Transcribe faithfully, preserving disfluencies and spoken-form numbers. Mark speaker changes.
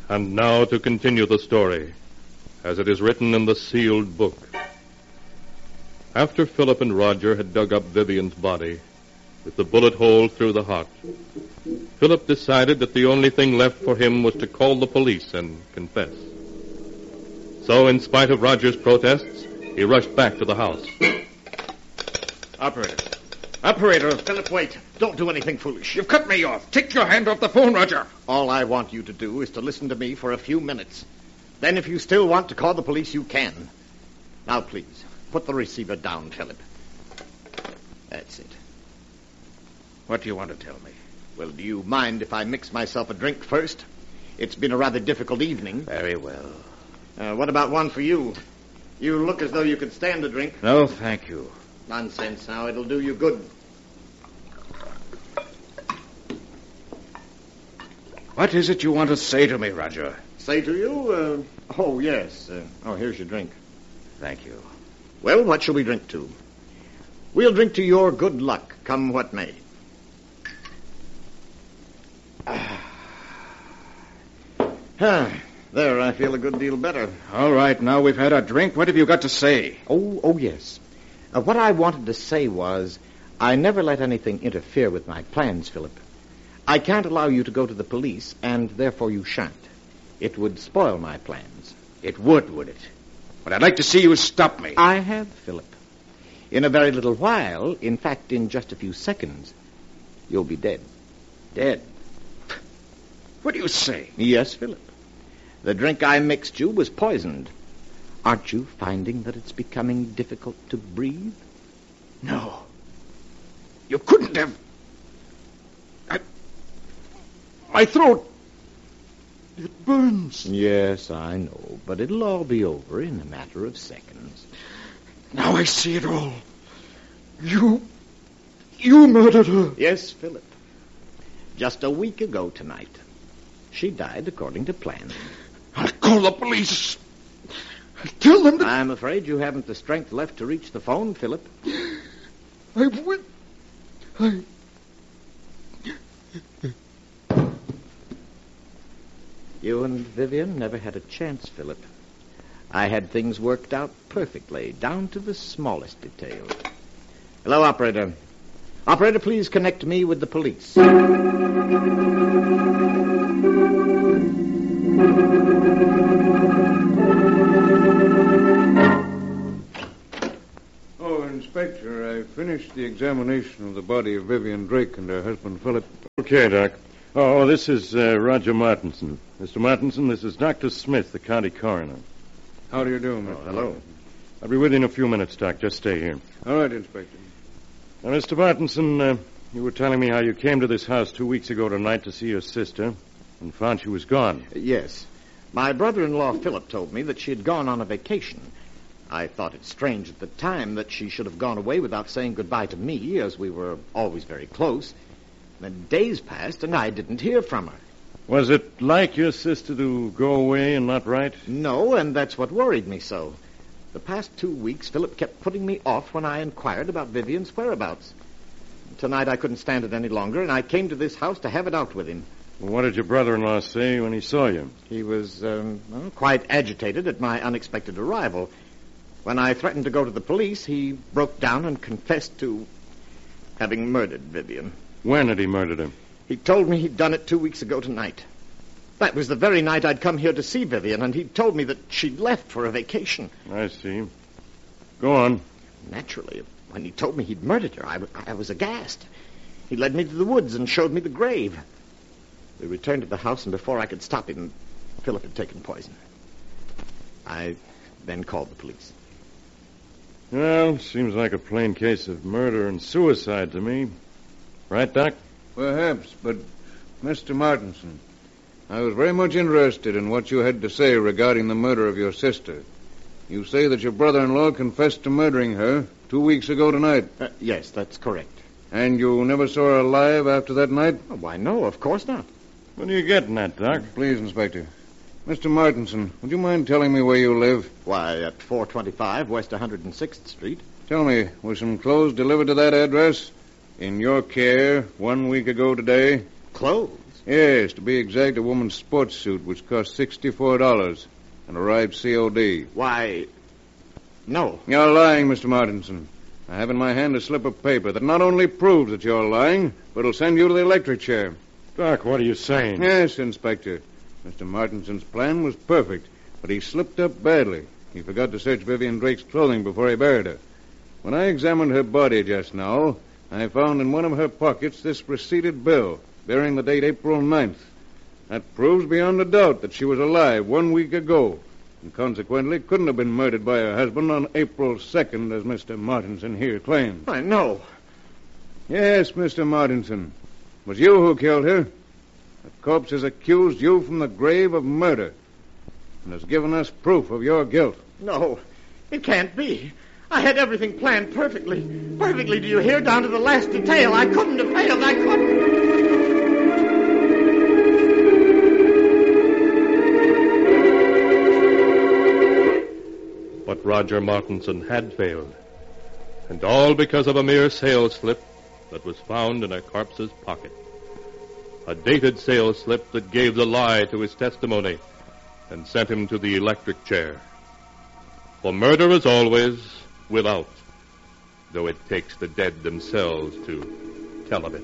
Speaker 1: And now to continue the story, as it is written in the sealed book. After Philip and Roger had dug up Vivian's body, with the bullet hole through the heart, Philip decided that the only thing left for him was to call the police and confess. So, in spite of Roger's protests, he rushed back to the house.
Speaker 2: Operator. Operator.
Speaker 3: Philip, wait. Don't do anything foolish.
Speaker 2: You've cut me off. Take your hand off the phone, Roger.
Speaker 3: All I want you to do is to listen to me for a few minutes. Then if you still want to call the police, you can. Now, please, put the receiver down, Philip. That's it.
Speaker 2: What do you want to tell me?
Speaker 3: Well, do you mind if I mix myself a drink first? It's been a rather difficult evening.
Speaker 2: Very well.
Speaker 3: Uh, what about one for you? You look as though you could stand a drink.
Speaker 2: No, thank you.
Speaker 3: Nonsense now. It'll do you good.
Speaker 2: What is it you want to say to me, Roger?
Speaker 3: Say to you? Uh, oh, yes. Uh, oh, here's your drink.
Speaker 2: Thank you.
Speaker 3: Well, what shall we drink to? We'll drink to your good luck, come what may. Ah, there, I feel a good deal better.
Speaker 2: All right, now we've had our drink. What have you got to say?
Speaker 3: Oh, oh, yes. Uh, what I wanted to say was, I never let anything interfere with my plans, Philip. I can't allow you to go to the police, and therefore you shan't. It would spoil my plans.
Speaker 2: It would, would it? But I'd like to see you stop me.
Speaker 3: I have, Philip. In a very little while, in fact, in just a few seconds, you'll be dead.
Speaker 2: Dead? What do you say?
Speaker 3: Yes, Philip. The drink I mixed you was poisoned. Aren't you finding that it's becoming difficult to breathe?
Speaker 2: No. You couldn't have... I... My throat... It burns.
Speaker 3: Yes, I know, but it'll all be over in a matter of seconds.
Speaker 2: Now I see it all. You... You murdered her.
Speaker 3: Yes, Philip. Just a week ago tonight. She died according to plan.
Speaker 2: I'll call the police. I'll tell them that...
Speaker 3: I'm afraid you haven't the strength left to reach the phone, Philip.
Speaker 2: I will... I...
Speaker 3: You and Vivian never had a chance, Philip. I had things worked out perfectly, down to the smallest detail. Hello, operator. Operator, please connect me with the police.
Speaker 4: Oh, Inspector, I finished the examination of the body of Vivian Drake and her husband, Philip.
Speaker 1: Okay, Doc. Oh, this is uh, Roger Martinson. Mister Martinson, this is Doctor Smith, the county coroner.
Speaker 4: How do you do, Mister
Speaker 3: Oh, hello.
Speaker 1: I'll be with you in a few minutes, Doc. Just stay here.
Speaker 4: All right, Inspector.
Speaker 1: Now, Mister Martinson, uh, you were telling me how you came to this house two weeks ago tonight to see your sister and found she was gone.
Speaker 3: Yes. My brother-in-law, Philip, told me that she had gone on a vacation. I thought it strange at the time that she should have gone away without saying goodbye to me, as we were always very close. Then days passed, and I didn't hear from her.
Speaker 1: Was it like your sister to go away and not write?
Speaker 3: No, and that's what worried me so. The past two weeks, Philip kept putting me off when I inquired about Vivian's whereabouts. Tonight I couldn't stand it any longer, and I came to this house to have it out with him.
Speaker 1: Well, what did your brother-in-law say when he saw you?
Speaker 3: He was um, well, quite agitated at my unexpected arrival. When I threatened to go to the police, he broke down and confessed to having murdered Vivian.
Speaker 1: When had he murdered her?
Speaker 3: He told me he'd done it two weeks ago tonight. That was the very night I'd come here to see Vivian, and he'd told me that she'd left for a vacation.
Speaker 1: I see. Go on.
Speaker 3: Naturally, when he told me he'd murdered her, I, I was aghast. He led me to the woods and showed me the grave. We returned to the house, and before I could stop him, Philip had taken poison. I then called the police.
Speaker 1: Well, seems like a plain case of murder and suicide to me. Right, Doc?
Speaker 4: Perhaps, but Mister Martinson, I was very much interested in what you had to say regarding the murder of your sister. You say that your brother-in-law confessed to murdering her two weeks ago tonight.
Speaker 3: Uh, yes, that's correct.
Speaker 4: And you never saw her alive after that night?
Speaker 3: Oh, why, no, of course not.
Speaker 1: What are you getting at, Doc?
Speaker 4: Please, Inspector. Mister Martinson, would you mind telling me where you live?
Speaker 3: Why, at four twenty-five West one hundred sixth Street.
Speaker 4: Tell me, were some clothes delivered to that address? In your care one week ago today?
Speaker 3: Clothes?
Speaker 4: Yes, to be exact, a woman's sports suit, which cost sixty-four dollars and arrived C O D.
Speaker 3: Why, no.
Speaker 4: You're lying, Mister Martinson. I have in my hand a slip of paper that not only proves that you're lying, but will send you to the electric chair.
Speaker 2: Doc, what are you saying?
Speaker 4: Yes, Inspector. Mister Martinson's plan was perfect, but he slipped up badly. He forgot to search Vivian Drake's clothing before he buried her. When I examined her body just now, I found in one of her pockets this receipted bill bearing the date April ninth. That proves beyond a doubt that she was alive one week ago, and consequently couldn't have been murdered by her husband on April second, as Mister Martinson here claims.
Speaker 3: I know.
Speaker 4: Yes, Mister Martinson. It was you who killed her. The corpse has accused you from the grave of murder and has given us proof of your guilt.
Speaker 3: No, it can't be. I had everything planned perfectly. Perfectly, do you hear? Down to the last detail. I couldn't have failed. I couldn't.
Speaker 1: But Roger Martinson had failed. And all because of a mere sales slip that was found in a corpse's pocket. A dated sales slip that gave the lie to his testimony and sent him to the electric chair. For murder is always without, though it takes the dead themselves to tell of it.